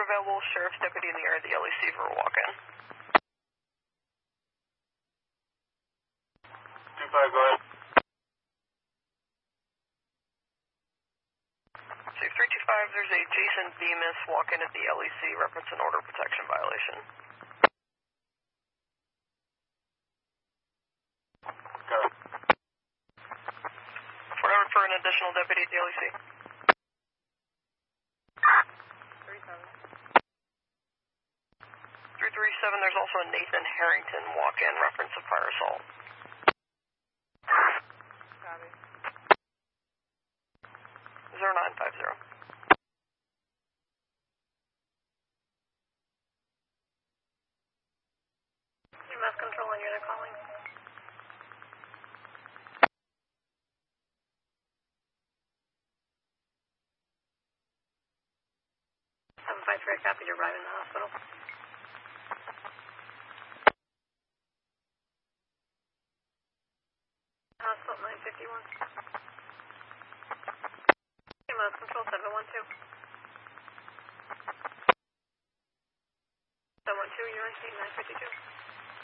available, sheriff's deputy in the area of the LEC for a walk-in. 2-5, go ahead. Safe 325, there's a Jason Bemis walk-in at the LEC, reference and order protection violation. Got it. For an additional deputy at the LEC. 337, there's also a Nathan Harrington walk-in, reference of fire assault. Copy. 0950. EMS control on unit calling. Copy to arrive in the hospital. Hospital 951. EMS control 712. 712, you're in 952.